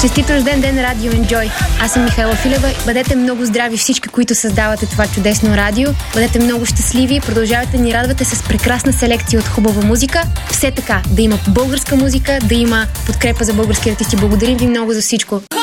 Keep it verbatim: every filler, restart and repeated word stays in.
Честит рожден ден, Радио Enjoy! Аз съм Михайла Филева. Бъдете много здрави всички, които създавате това чудесно радио. Бъдете много щастливи. Продължавайте ни радвате с прекрасна селекция от хубава музика. Все така, да има българска музика, да има подкрепа за български артисти. Благодарим ви много за всичко.